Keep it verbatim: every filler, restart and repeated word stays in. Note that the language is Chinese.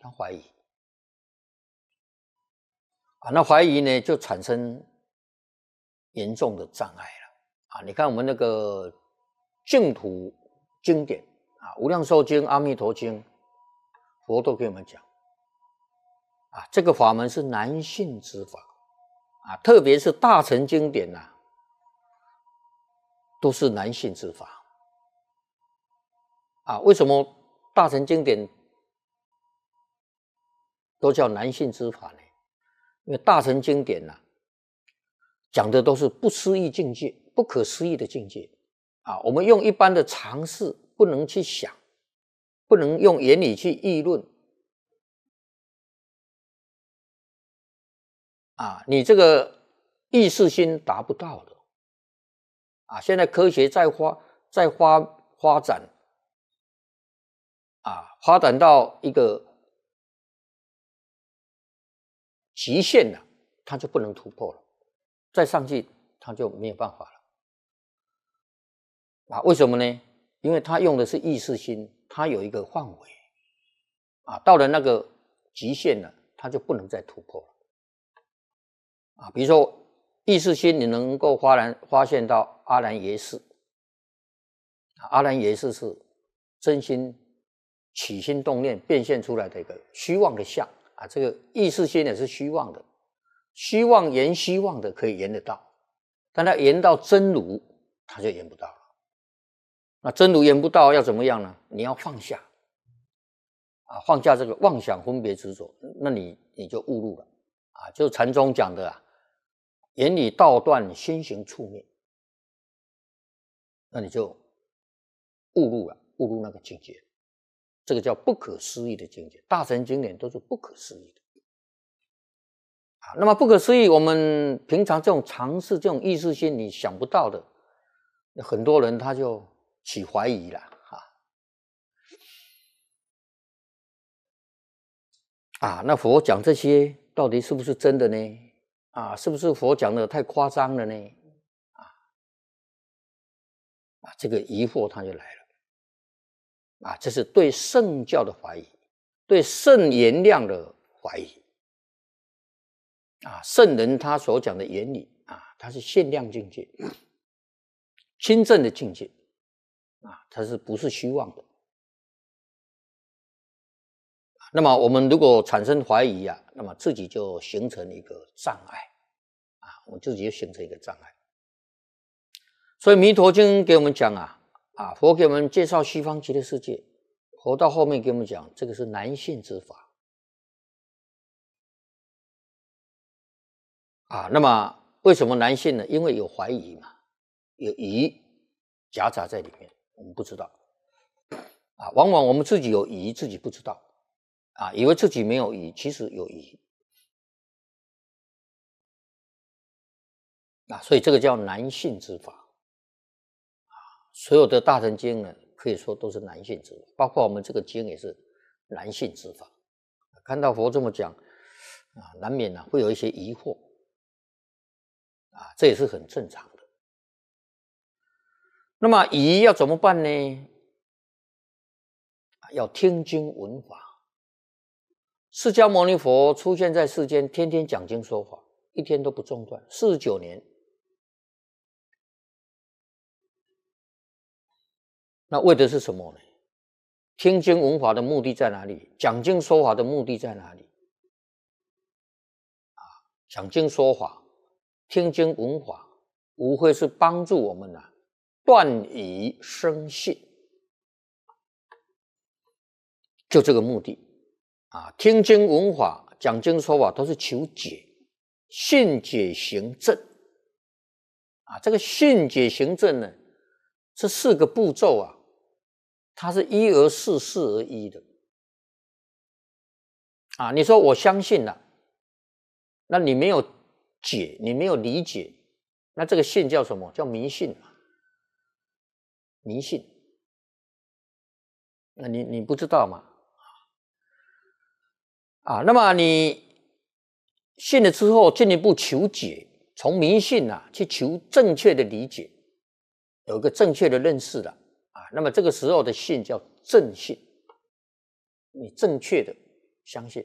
他怀疑啊，那怀疑呢就产生严重的障碍了啊！你看我们那个净土经典啊，《无量寿经》《阿弥陀经》，佛都给我们讲啊，这个法门是难信之法啊，特别是大乘经典呐、啊，都是难信之法啊。为什么大乘经典都叫难信之法呢？因为大乘经典呐、啊，讲的都是不思议境界、不可思议的境界啊。我们用一般的常识不能去想，不能用言语去议论啊，你这个意识心达不到的啊。现在科学在发在发发展啊，发展到一个极限了，它就不能突破了，再上去它就没有办法了啊。为什么呢？因为它用的是意识心，它有一个范围啊，到了那个极限了，它就不能再突破了啊。比如说意识心，你能够发然发现到阿兰耶识，阿兰耶识是真心起心动念变现出来的一个虚妄的相啊，这个意识心也是虚妄的，虚妄言虚妄的可以言得到，但它言到真如，它就言不到了。那真如言不到，要怎么样呢？你要放下啊，放下这个妄想分别执着，那你你就悟入了啊，就是禅宗讲的啊，言语道断，心行处灭，那你就悟入了，悟入那个境界。这个叫不可思议的境界，大乘经典都是不可思议的啊。那么不可思议，我们平常这种常识、这种意识心，你想不到的，很多人他就起怀疑了啊。啊，那佛讲这些到底是不是真的呢？啊，是不是佛讲的太夸张了呢？啊，啊，这个疑惑他就来了。啊，这是对圣教的怀疑，对圣言量的怀疑啊。圣人他所讲的言理啊，他是限量境界，亲证的境界啊，它是不是虚妄的？那么我们如果产生怀疑啊，那么自己就形成一个障碍啊，我们自己就形成一个障碍。所以《弥陀经》给我们讲啊。啊，佛给我们介绍西方极乐世界，佛到后面给我们讲，这个是难信之法啊。那么为什么难信呢？因为有怀疑嘛，有疑夹杂在里面，我们不知道啊。往往我们自己有疑，自己不知道啊，以为自己没有疑，其实有疑啊。所以这个叫难信之法。所有的大乘经呢，可以说都是难信之法，包括我们这个经也是难信之法。看到佛这么讲啊，难免啊会有一些疑惑啊，这也是很正常的。那么疑要怎么办呢？要听经闻法。释迦牟尼佛出现在世间，天天讲经说法，一天都不中断，四十九年。那为的是什么呢？听经闻法的目的在哪里？讲经说法的目的在哪里？啊，讲经说法，听经闻法，无非是帮助我们啊断疑生信，就这个目的啊。听经闻法，讲经说法都是求解，信解行证啊。这个信解行证呢，这四个步骤啊，它是一而四，四而一的啊。你说我相信了，那你没有解，你没有理解，那这个信叫什么？叫迷信嘛，迷信。那你你不知道嘛？啊，那么你信了之后，进一步求解，从迷信啊去求正确的理解，有一个正确的认识了啊。那么这个时候的信叫正信，你正确的相信。